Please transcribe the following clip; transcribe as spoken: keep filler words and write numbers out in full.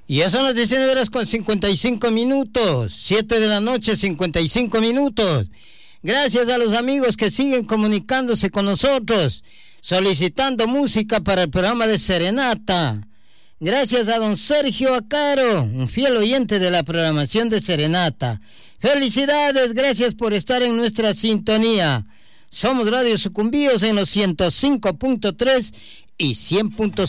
Y ya son las diecinueve horas con cincuenta y cinco minutos, siete de la noche, cincuenta y cinco minutos. Gracias a los amigos que siguen comunicándose con nosotros, solicitando música para el programa de Serenata. Gracias a don Sergio Acaro, un fiel oyente de la programación de Serenata. Felicidades, gracias por estar en nuestra sintonía. Somos Radio Sucumbíos en los ciento cinco punto tres y cien punto cinco.